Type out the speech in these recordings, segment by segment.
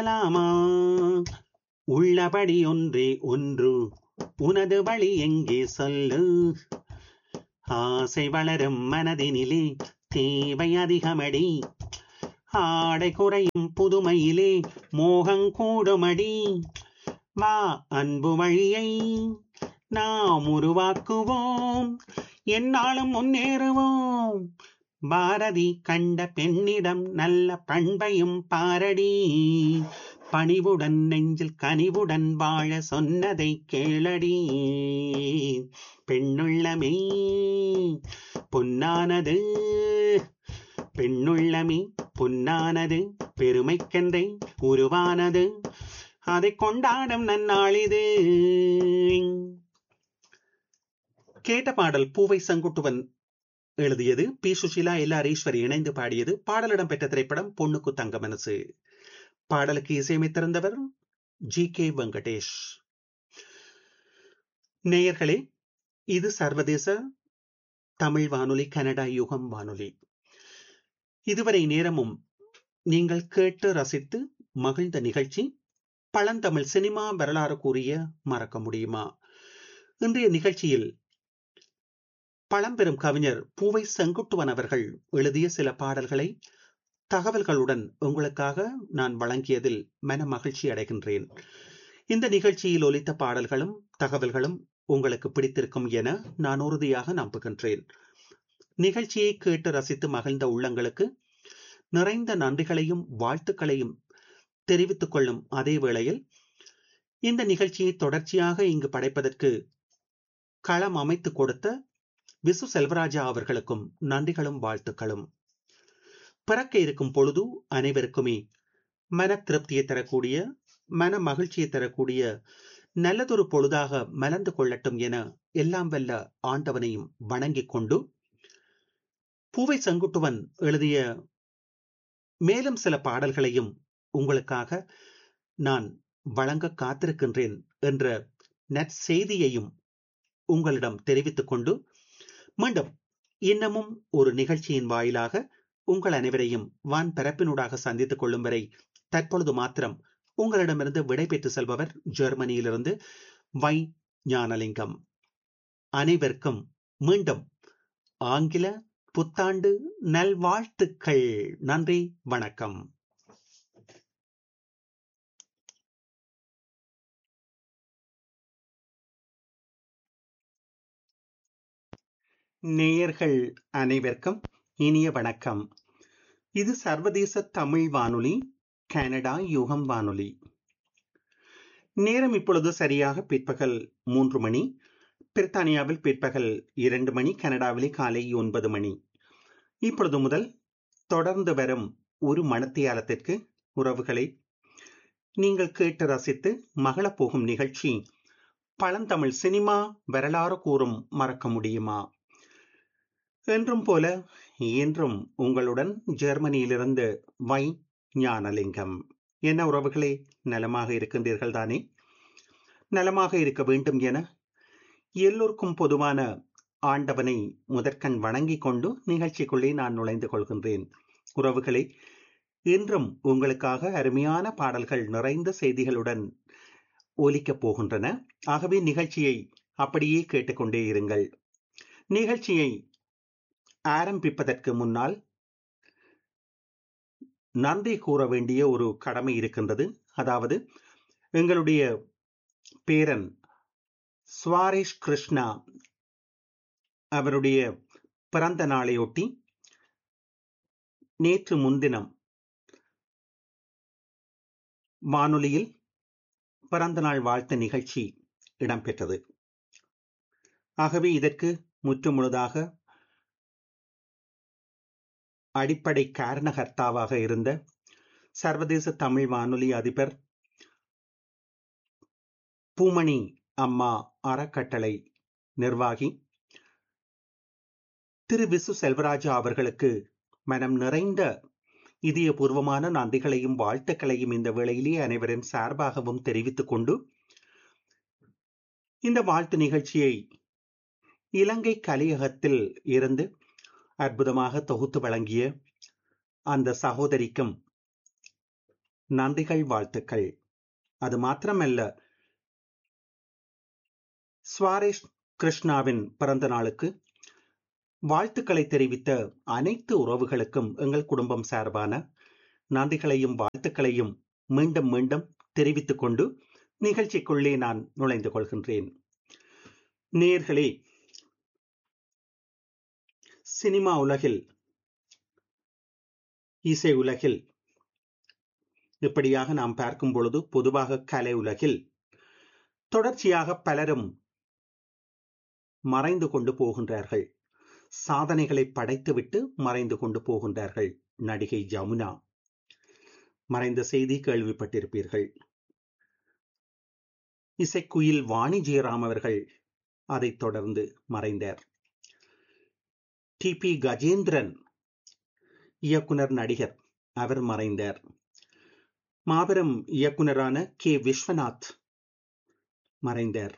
லாமா உள்ளபடி ஒன்றே ஒன்று உனது வழி எங்கே சொல்லு. ஆசை வளரும் மனதினிலே தேவை அதிகமடி. ஆடை குறையும் புதுமையிலே மோகங் கூடுமடி. வா அன்பு வழியை நாம் உருவாக்குவோம், எந்நாளும் முன்னேறுவோம். பாரதி கண்ட பெண்ணிடம் நல்ல பண்பையும் பாரடி. பணிவுடன் நெஞ்சில் கனிவுடன் வாழ சொன்னதை கேளடி. பெண்ணுள்ளமே பொன்னானது, பெண்ணுள்ளமே பொன்னானது, பெருமைக்கென்றே உருவானது, அதை கொண்டாடும் நன்னாளிது. கேட்ட பாடல் பூவை செங்குட்டுவன் எழுதியது, பி சுஷீலா எல்ஆர் ஈஸ்வரி இணைந்து பாடியது. பாடலிடம் பெற்ற திரைப்படம் பொண்ணுக்கு தங்க மனசு. பாடலுக்கு இசையமைத்திருந்தவர் ஜி.கே. வெங்கடேஷ். நேயர்களே, இது சர்வதேச தமிழ் வானொலி, கனடா யுகம் வானொலி. இதுவரை நேரமும் நீங்கள் கேட்டு ரசித்து மகிழ்ந்த நிகழ்ச்சி பழந்தமிழ் சினிமா வரலாறு கூறிய மறக்க முடியுமா. இன்றைய நிகழ்ச்சியில் பழம்பெரும் கவிஞர் பூவை செங்குட்டுவன் அவர்கள் எழுதிய சில பாடல்களை தகவல்களுடன் உங்களுக்காக நான் வழங்கியதில் மன மகிழ்ச்சி அடைகின்றேன். இந்த நிகழ்ச்சியில் ஒலித்த பாடல்களும் தகவல்களும் உங்களுக்கு பிடித்திருக்கும் என நான் உறுதியாக நம்புகின்றேன். நிகழ்ச்சியை கேட்டு ரசித்து மகிழ்ந்த உள்ளங்களுக்கு நிறைந்த நன்றிகளையும் வாழ்த்துக்களையும் தெரிவித்துக் கொள்ளும் அதே வேளையில், இந்த நிகழ்ச்சியை தொடர்ச்சியாக இங்கு படைப்பதற்கு களம் அமைத்து கொடுத்த விசு செல்வராஜா அவர்களுக்கும் நன்றிகளும் வாழ்த்துக்களும். பிறக்க இருக்கும் பொழுது அனைவருக்குமே மன திருப்தியை தரக்கூடிய, மன மகிழ்ச்சியை தரக்கூடிய நல்லதொரு பொழுதாக மலர்ந்து கொள்ளட்டும் என எல்லாம் வல்ல ஆண்டவனையும் வணங்கிக் கொண்டு, பூவை செங்குட்டுவன் எழுதிய மேலும் சில பாடல்களையும் உங்களுக்காக நான் வழங்க காத்திருக்கின்றேன் என்ற நற்செய்தியையும் உங்களிடம் தெரிவித்துக் கொண்டு, மீண்டும் இன்னமும் ஒரு நிகழ்ச்சியின் வாயிலாக உங்கள் அனைவரையும் வான் பரப்பினூடாக சந்தித்துக் கொள்ளும் வரை தற்பொழுது மாத்திரம் உங்களிடமிருந்து விடைபெற்று செல்பவர் ஜெர்மனியிலிருந்து வை ஞானலிங்கம். அனைவருக்கும் மீண்டும் ஆங்கில புத்தாண்டு நல்வாழ்த்துக்கள். நன்றி, வணக்கம். நேயர்கள் அனைவருக்கும் இனிய வணக்கம். இது சர்வதேச தமிழ் வானொலி, கனடா யுகம் வானொலி. நேரம் இப்பொழுது சரியாக பிற்பகல் 3 மணி. பிரித்தானியாவில் பிற்பகல் 2 மணி, கனடாவிலே காலை 9 மணி. இப்பொழுது முதல் தொடர்ந்து வரும் ஒரு மணித்தியாலத்திற்கு உறவுகளை நீங்கள் கேட்டு ரசித்து மகிழப் போகும் நிகழ்ச்சி பழந்தமிழ் சினிமா வரலாறு கூறும் மறக்க முடியுமா. என்றும் போல இன்றும் உங்களுடன் ஜெர்மனியிலிருந்து வை ஞானலிங்கம். என்ன உறவுகளே, நலமாக இருக்கின்றீர்கள் தானே? நலமாக இருக்க வேண்டும் என எல்லோருக்கும் பொதுவான ஆண்டவனை முதற்கண் வணங்கிக் கொண்டு நிகழ்ச்சிக்குள்ளே நான் நுழைந்து கொள்கின்றேன். உறவுகளே, இன்றும் உங்களுக்காக அருமையான பாடல்கள் நிறைந்த செய்திகளுடன் ஒலிக்கப் போகின்றன. ஆகவே நிகழ்ச்சியை அப்படியே கேட்டுக்கொண்டே இருங்கள். நிகழ்ச்சியை ஆரம்பிப்பதற்கு முன்னால் நன்றி கூற வேண்டிய ஒரு கடமை இருக்கின்றது. அதாவது, எங்களுடைய பேரன் சுவாரேஷ் கிருஷ்ணா அவருடைய பிறந்த நாளையொட்டி நேற்று முன்தினம் வானொலியில் பிறந்த நாள் வாழ்த்து நிகழ்ச்சி இடம்பெற்றது. ஆகவே இதற்கு முற்றுமுழுதாக அடிப்படை காரணகர்த்தாவாக இருந்த சர்வதேச தமிழ் வானொலி அதிபர் பூமணி அம்மா அறக்கட்டளை நிர்வாகி திரு விசு செல்வராஜா அவர்களுக்கு மனம் நிறைந்த இதயபூர்வமான நன்றிகளையும் வாழ்த்துக்களையும் இந்த வேளையிலே அனைவரின் சார்பாகவும் தெரிவித்துக் கொண்டு, இந்த வாழ்த்து நிகழ்ச்சியை இலங்கை கலையகத்தில் இருந்து அற்புதமாக தொகுத்து வழங்கிய அந்த சகோதரிக்கும் நன்றிகள், வாழ்த்துக்கள். அது மாத்திரமல்ல, சுவாரேஷ் கிருஷ்ணாவின் பிறந்த நாளுக்கு வாழ்த்துக்களை தெரிவித்த அனைத்து உறவுகளுக்கும் எங்கள் குடும்பம் சார்பான நன்றிகளையும் வாழ்த்துக்களையும் மீண்டும் மீண்டும் தெரிவித்துக் கொண்டு நிகழ்ச்சிக்குள்ளே நான் நுழைந்து கொள்கின்றேன். நேயர்களே, சினிமா உலகில், இசை உலகில், இப்படியாக நாம் பார்க்கும் பொழுது பொதுவாக கலை உலகில் தொடர்ச்சியாக பலரும் மறைந்து கொண்டு போகின்றார்கள். சாதனைகளை படைத்துவிட்டு மறைந்து கொண்டு போகின்றார்கள். நடிகை ஜமுனா மறைந்த செய்தி கேள்விப்பட்டிருப்பீர்கள். இசைக்குயில் வாணி ஜெயராம் அவர்கள் அதைத் தொடர்ந்து மறைந்தார். டி.பி. கஜேந்திரன் இயக்குனர், நடிகர், அவர் மறைந்தார். மாபெரும் இயக்குனரான கே. விஸ்வநாத் மறைந்தார்.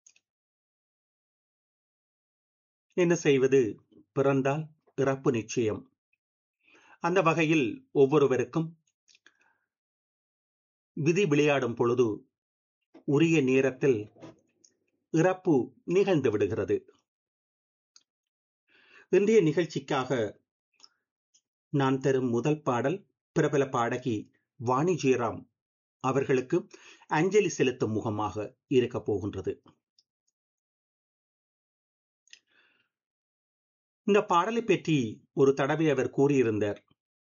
என்ன செய்வது, பிறந்தால் இறப்பு நிச்சயம். அந்த வகையில் ஒவ்வொருவருக்கும் விதி விளையாடும் பொழுது உரிய நேரத்தில் இறப்பு நிகழ்ந்து விடுகிறது. இன்றைய நிகழ்ச்சிக்காக நான் தரும் முதல் பாடல் பிரபல பாடகி வாணி ஜெயராம் அவர்களுக்கு அஞ்சலி செலுத்தும் முகமாக இருக்க போகின்றது. இந்த பாடலை பற்றி ஒரு தடவை அவர் கூறியிருந்தார்.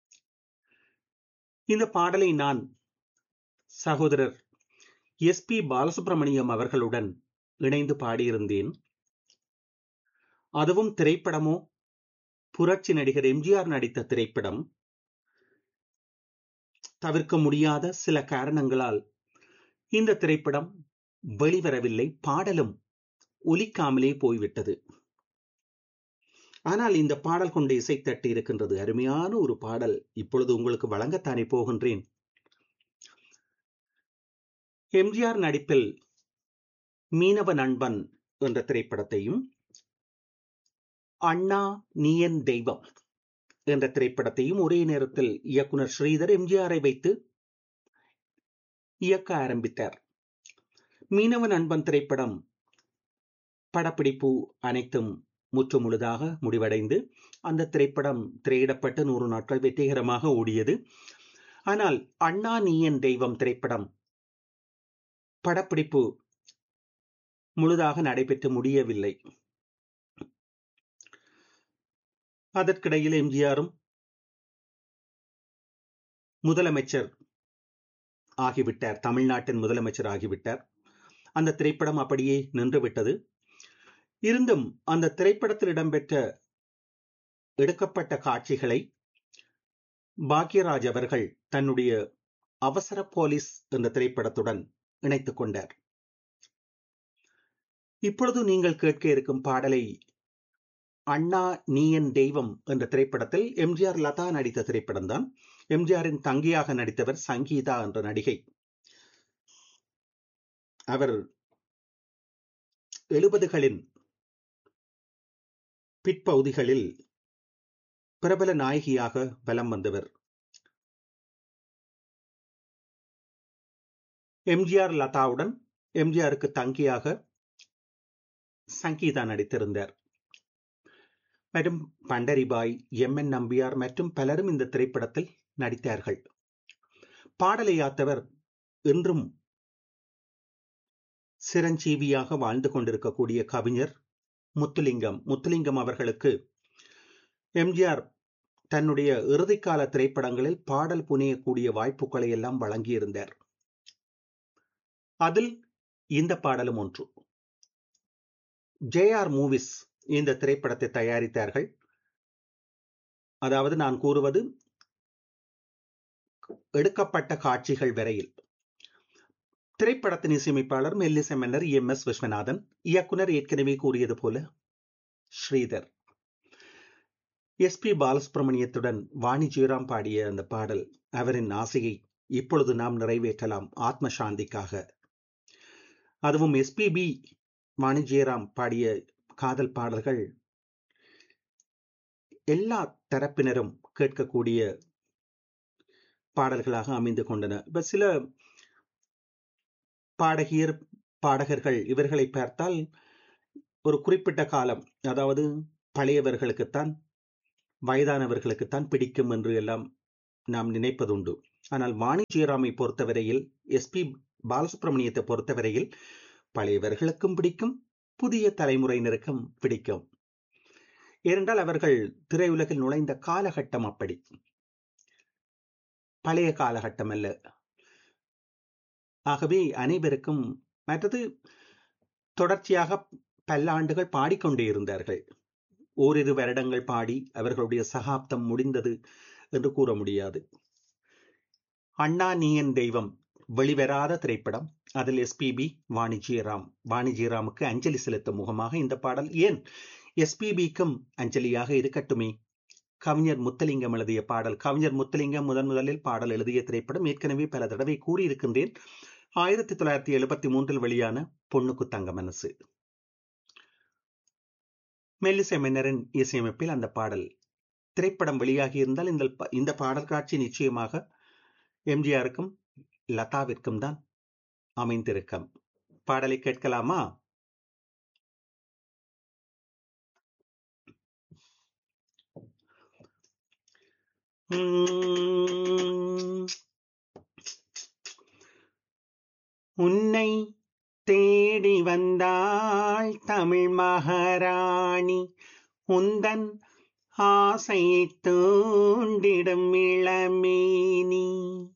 இந்த பாடலை நான் சகோதரர் எஸ்.பி. பாலசுப்ரமணியம் அவர்களுடன் இணைந்து பாடியிருந்தேன். அதுவும் திரைப்படமோ புரட்சி நடிகர் எம்ஜிஆர் நடித்த திரைப்படம். தவிர்க்க முடியாத சில காரணங்களால் இந்த திரைப்படம் வெளிவரவில்லை, பாடலும் ஒலிக்காமலே போய்விட்டது. ஆனால் இந்த பாடல் கொண்ட இசைத்தட்டு இருக்கின்றது. அருமையான ஒரு பாடல் இப்பொழுது உங்களுக்கு வழங்கத்தானே போகின்றேன். எம்ஜிஆர் நடிப்பில் மீனவ நண்பன் என்ற திரைப்படத்தையும், அண்ணா நீ என் தெய்வம் என்ற திரைப்படத்தையும் ஒரே நேரத்தில் இயக்குனர் ஸ்ரீதர் எம்ஜிஆரை வைத்து இயக்க ஆரம்பித்தார். மீனவ நண்பன் திரைப்படம் படப்பிடிப்பு அனைத்தும் முற்று முழுதாக முடிவடைந்து அந்த திரைப்படம் திரையிடப்பட்டு 100 நாட்கள் வெற்றிகரமாக ஓடியது. ஆனால் அண்ணா நீ என் தெய்வம் திரைப்படம் படப்பிடிப்பு முழுதாக நடைபெற்று முடியவில்லை. அதற்கிடையில் எம்ஜிஆரும் முதலமைச்சர் ஆகிவிட்டார், தமிழ்நாட்டின் முதலமைச்சர் ஆகிவிட்டார். அந்த திரைப்படம் அப்படியே நின்றுவிட்டது. இருந்தும் அந்த திரைப்படத்தில் இடம்பெற்ற எடுக்கப்பட்ட காட்சிகளை பாக்யராஜ் அவர்கள் தன்னுடைய அவசர போலீஸ் என்ற திரைப்படத்துடன் இணைத்துக் கொண்டார். இப்பொழுது நீங்கள் கேட்க இருக்கும் பாடலை அண்ணா நீ என் தெய்வம் என்ற திரைப்படத்தில் எம்ஜிஆர் லதா நடித்த திரைப்படம் தான். எம்ஜிஆரின் தங்கியாக நடித்தவர் சங்கீதா என்ற நடிகை. அவர் 70களின் பிற்பகுதிகளில் பிரபல நாயகியாக வலம் வந்தவர். எம்ஜிஆர் லதாவுடன் எம்ஜிஆருக்கு தங்கியாக சங்கீதா நடித்திருந்தார். மற்றும் பண்டரிபாய், எம்.என். நம்பியார் மற்றும் பலரும் இந்த திரைப்படத்தில் நடித்தார்கள். பாடலை யாத்தவர் இன்றும் சிரஞ்சீவியாக வாழ்ந்து கொண்டிருக்கக்கூடிய கவிஞர் முத்துலிங்கம். முத்துலிங்கம் அவர்களுக்கு எம்ஜிஆர் தன்னுடைய இறுதிக்கால திரைப்படங்களில் பாடல் புனையக்கூடிய வாய்ப்புகளை எல்லாம் வழங்கியிருந்தார். அதில் இந்த பாடலும் ஒன்று. ஜே.ஆர். மூவிஸ் இந்த திரைப்படத்தை தயாரித்தார்கள். அதாவது நான் கூறுவது எடுக்கப்பட்ட காட்சிகள் வரையில். திரைப்படத்தின் இசையமைப்பாளர் மெல்லிசை மன்னர் எம்.எஸ். விஸ்வநாதன், இயக்குனர் ஏற்கனவே கூறியது போல ஸ்ரீதர். எஸ்.பி. பாலசுப்ரமணியத்துடன் வாணி ஜெயராம் பாடிய அந்த பாடல், அவரின் ஆசையை இப்பொழுது நாம் நிறைவேற்றலாம் ஆத்ம சாந்திக்காக. அதுவும் எஸ்.பி.பி. வாணி ஜெயராம் பாடிய காதல் பாடல்கள் எல்லா தரப்பினரும் கேட்கக்கூடிய பாடல்களாக அமைந்து கொண்டன. இப்ப சில பாடகியர், பாடகர்கள் இவர்களை பார்த்தால் ஒரு குறிப்பிட்ட காலம், அதாவது பழையவர்களுக்குத்தான், வயதானவர்களுக்குத்தான் பிடிக்கும் என்று எல்லாம் நாம் நினைப்பதுண்டு. ஆனால் வாணி ஜெயராமை பொறுத்தவரையில், எஸ்பி பாலசுப்ரமணியத்தை பொறுத்தவரையில் பழையவர்களுக்கும் பிடிக்கும், புதிய தலைமுறையினருக்கும் பிடிக்கும். ஏனென்றால் அவர்கள் திரையுலகில் நுழைந்த காலகட்டம் அப்படி, பழைய காலகட்டம் அல்ல. ஆகவே அனைவருக்கும், மற்றது தொடர்ச்சியாக பல்லாண்டுகள் பாடிக்கொண்டே இருந்தார்கள். ஓரிரு வருடங்கள் பாடி அவர்களுடைய சகாப்தம் முடிந்தது என்று கூற முடியாது. அண்ணா நீ என் தெய்வம் வெளிவராத திரைப்படம். அதில் எஸ்பிபி, வாணி ஜெயராம். வாணி ஜெயராமுக்கு அஞ்சலி செலுத்தும் முகமாக இந்த பாடல், ஏன் எஸ்பிபிக்கும் அஞ்சலியாக இருக்கட்டுமே. கவிஞர் முத்தலிங்கம் எழுதிய பாடல். கவிஞர் முத்தலிங்கம் முதலில் பாடல் எழுதிய திரைப்படம் ஏற்கனவே பல தடவை கூறியிருக்கின்றேன். 1973 வெளியான பொண்ணுக்கு தங்க மனசு. மெல்லிசை மன்னரின் இசையமைப்பில் அந்த பாடல். திரைப்படம் வெளியாகி இருந்தால் இந்த பாடல் காட்சி நிச்சயமாக எம்ஜிஆருக்கும் லதாவிற்கும் தான் அமைந்திருக்கும். பாடலை கேட்கலாமா? உன்னை தேடி வந்தாள் தமிழ் மகாராணி, உந்தன் ஆசை தூண்டிடும் இளமேனி.